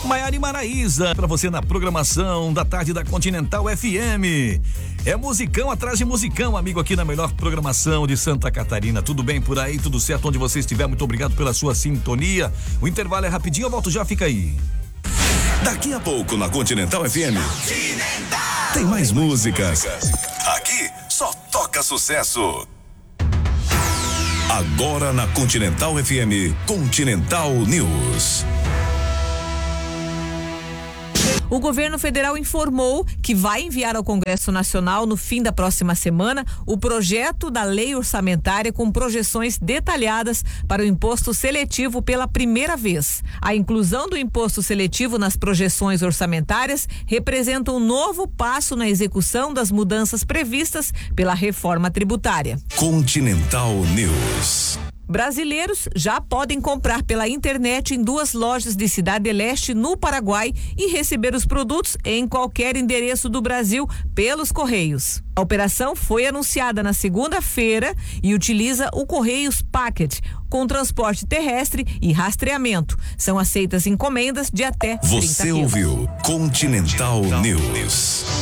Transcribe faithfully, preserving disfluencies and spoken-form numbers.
Maiara e Maraísa, pra você na programação da tarde da Continental F M. É musicão atrás de musicão, amigo, aqui na melhor programação de Santa Catarina. Tudo bem por aí? Tudo certo onde você estiver? Muito obrigado pela sua sintonia. O intervalo é rapidinho, eu volto já, fica aí. Daqui a pouco na Continental F M tem mais músicas. Aqui só toca sucesso. Agora na Continental F M, Continental News. O governo federal informou que vai enviar ao Congresso Nacional no fim da próxima semana o projeto da lei orçamentária com projeções detalhadas para o imposto seletivo pela primeira vez. A inclusão do imposto seletivo nas projeções orçamentárias representa um novo passo na execução das mudanças previstas pela reforma tributária. Continental News. Brasileiros já podem comprar pela internet em duas lojas de Cidade Leste, no Paraguai, e receber os produtos em qualquer endereço do Brasil pelos Correios. A operação foi anunciada na segunda-feira e utiliza o Correios Packet, com transporte terrestre e rastreamento. São aceitas encomendas de até trinta quilos. Você ouviu Continental News.